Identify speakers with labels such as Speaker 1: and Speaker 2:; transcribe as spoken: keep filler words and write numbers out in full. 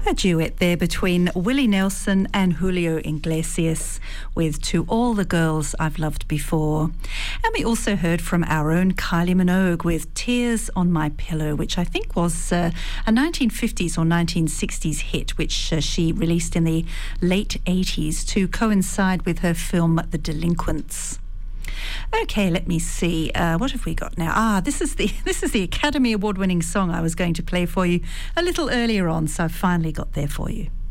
Speaker 1: A duet there between Willie Nelson and Julio Iglesias with To All the Girls I've Loved Before. And we also heard from our own Kylie Minogue with Tears on My Pillow, which I think was uh, a nineteen fifties or nineteen sixties hit, which uh, she released in the late eighties to coincide with her film The Delinquents. Okay, let me see. Uh, what have we got now? Ah, this is the this is the Academy Award-winning song I was going to play for you a little earlier on, so I've finally got there for you.